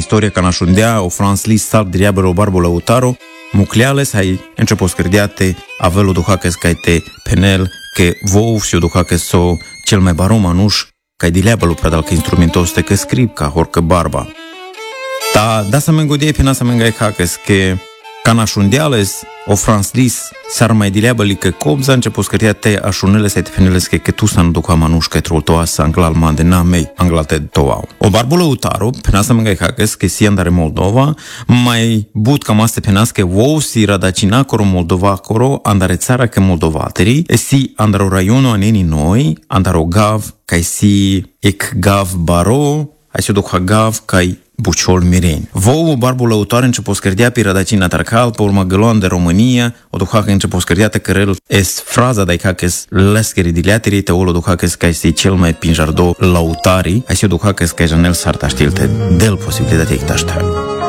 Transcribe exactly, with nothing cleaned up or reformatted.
historia ca našundea o Franslis sal driabelo barbo lautaro, mucleales hai începo scârdiate, avelo duhakes caite penel, che vou si duhakes so cel mai baro manuș, cai dileabelo pradal că instrumentos te că scrip ca horcă barba. Ta da să mengodie pina să mengai hakes că ca našundeales o Franslis sar mai dileabeli că cobza începo scârdiate așunele să te peneles că că tu să nu duca manuș că troltoa să anglal mande na mei anglate toau. O barbo lautaro pina să mengai hakes că si andare Moldova mai but cam aste penas că vou si radacina coro Moldova coro andare țara că moldovateri e si andaro raionul aneni noi andaro gav ca si ec gav baro ai se duca gav ca Buciol Mireni. Vouă barbo lăutoare începo scărdea pe Radacina Tarcal, pe urmă găloan de România, o duca că începo scărdeată cărel es fraza dai ca că lăscări dileaterii, te olo duca că ca este cel mai pinjardo lautari, ai se duca că ca janel sarta știlte del posibilitatea ictaștea.